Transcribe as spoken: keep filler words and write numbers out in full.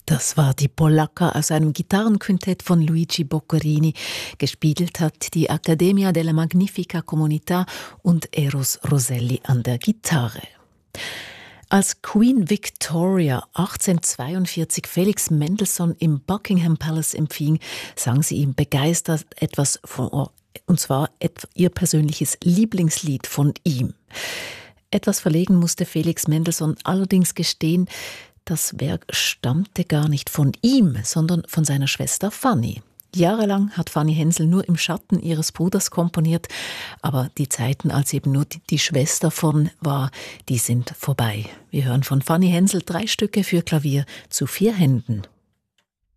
Das war die Polacca aus einem Gitarrenquintett von Luigi Boccherini. Gespielt hat die Accademia della Magnifica Comunità und Eros Roselli an der Gitarre. Als Queen Victoria achtzehnhundertzweiundvierzig Felix Mendelssohn im Buckingham Palace empfing, sang sie ihm begeistert etwas von, und zwar ihr persönliches Lieblingslied von ihm. Etwas verlegen musste Felix Mendelssohn allerdings gestehen, das Werk stammte gar nicht von ihm, sondern von seiner Schwester Fanny. Jahrelang hat Fanny Hensel nur im Schatten ihres Bruders komponiert, aber die Zeiten, als eben nur die Schwester von war, die sind vorbei. Wir hören von Fanny Hensel drei Stücke für Klavier zu vier Händen.